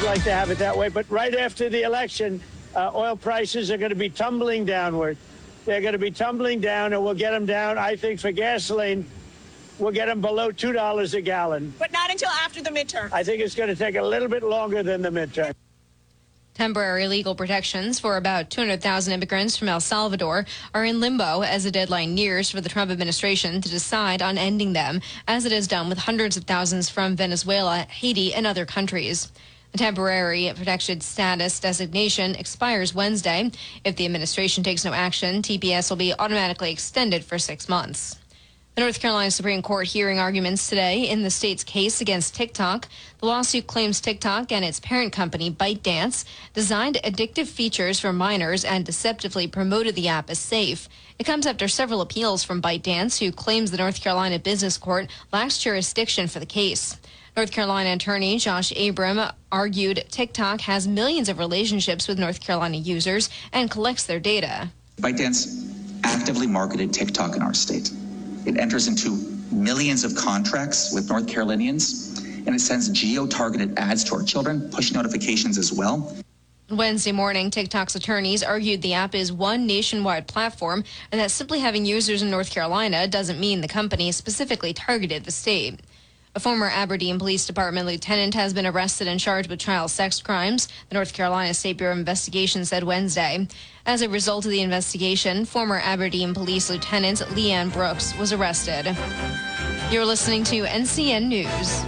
like to have it that way. But right after the election, oil prices are going to be tumbling downward. They're going to be tumbling down, and we'll get them down, I think, for gasoline. We'll get them below $2 a gallon. But not until after the midterm. I think it's going to take a little bit longer than the midterm. Temporary legal protections for about 200,000 immigrants from El Salvador are in limbo as the deadline nears for the Trump administration to decide on ending them, as it has done with hundreds of thousands from Venezuela, Haiti, and other countries. The temporary protected status designation expires Wednesday. If the administration takes no action, TPS will be automatically extended for 6 months. The North Carolina Supreme Court hearing arguments today in the state's case against TikTok. The lawsuit claims TikTok and its parent company, ByteDance, designed addictive features for minors and deceptively promoted the app as safe. It comes after several appeals from ByteDance, who claims the North Carolina Business Court lacks jurisdiction for the case. North Carolina attorney Josh Abram argued TikTok has millions of relationships with North Carolina users and collects their data. ByteDance actively marketed TikTok in our state. It enters into millions of contracts with North Carolinians, and it sends geo-targeted ads to our children, push notifications as well. Wednesday morning, TikTok's attorneys argued the app is one nationwide platform and that simply having users in North Carolina doesn't mean the company specifically targeted the state. A former Aberdeen Police Department lieutenant has been arrested and charged with child sex crimes, the North Carolina State Bureau of Investigation said Wednesday. As a result of the investigation, former Aberdeen Police Lieutenant Leanne Brooks was arrested. You're listening to NCN News.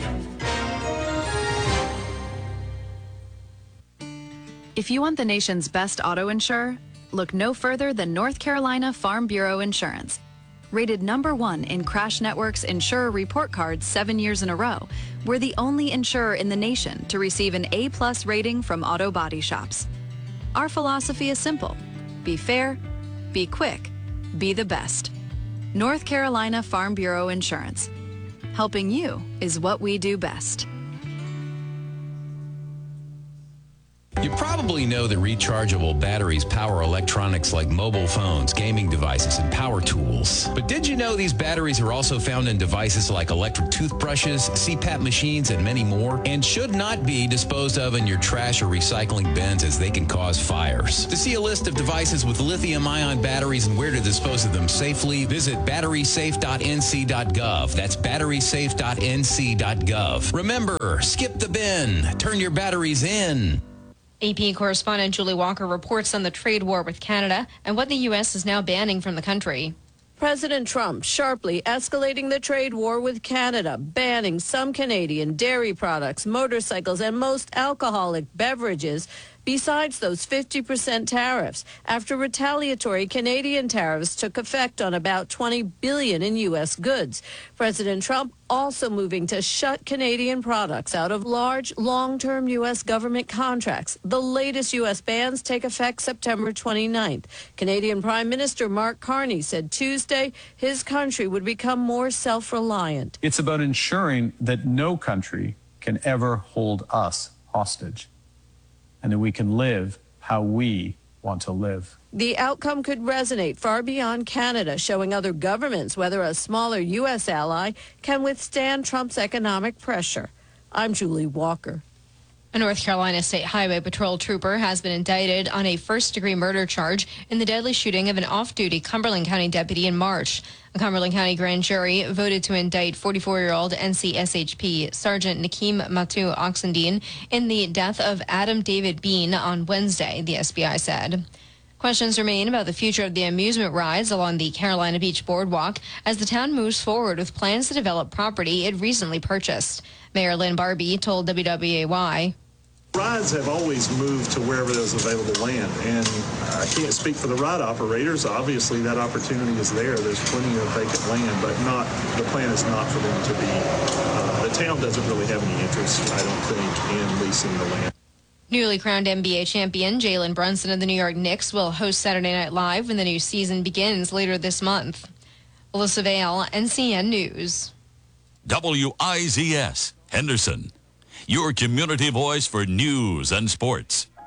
If you want the nation's best auto insurer, look no further than North Carolina Farm Bureau Insurance. Rated #1 in Crash Network's Insurer Report Card 7 years in a row, we're the only insurer in the nation to receive an A+ rating from auto body shops. Our philosophy is simple: be fair, be quick, be the best. North Carolina Farm Bureau Insurance. Helping you is what we do best. You probably know that rechargeable batteries power electronics like mobile phones, gaming devices, and power tools. But did you know these batteries are also found in devices like electric toothbrushes, CPAP machines, and many more, and should not be disposed of in your trash or recycling bins as they can cause fires? To see a list of devices with lithium-ion batteries and where to dispose of them safely, visit batterysafe.nc.gov. That's batterysafe.nc.gov. Remember, skip the bin. Turn your batteries in. AP correspondent Julie Walker reports on the trade war with Canada and what the U.S. is now banning from the country. President Trump sharply escalating the trade war with Canada, banning some Canadian dairy products, motorcycles, and most alcoholic beverages, besides those 50% tariffs, after retaliatory Canadian tariffs took effect on about $20 billion in U.S. goods. President Trump also moving to shut Canadian products out of large, long-term U.S. government contracts. The latest U.S. bans take effect September 29th. Canadian Prime Minister Mark Carney said Tuesday his country would become more self-reliant. It's about ensuring that no country can ever hold us hostage, and that we can live how we want to live. The outcome could resonate far beyond Canada, showing other governments whether a smaller U.S. ally can withstand Trump's economic pressure. I'm Julie Walker. A North Carolina State Highway Patrol trooper has been indicted on a first-degree murder charge in the deadly shooting of an off-duty Cumberland County deputy in March. A Cumberland County grand jury voted to indict 44-year-old NCSHP Sergeant Nakeem Matu Oxendine in the death of Adam David Bean on Wednesday, the SBI said. Questions remain about the future of the amusement rides along the Carolina Beach Boardwalk as the town moves forward with plans to develop property it recently purchased. Mayor Lynn Barbie told WWAY. Rides have always moved to wherever there's available land, and I can't speak for the ride operators. Obviously, that opportunity is there. There's plenty of vacant land, but the plan is not for them to be. The town doesn't really have any interest, I don't think, in leasing the land. Newly crowned NBA champion Jalen Brunson of the New York Knicks will host Saturday Night Live when the new season begins later this month. Alyssa Vale, NCN News. WIZS, Henderson. Your community voice for news and sports.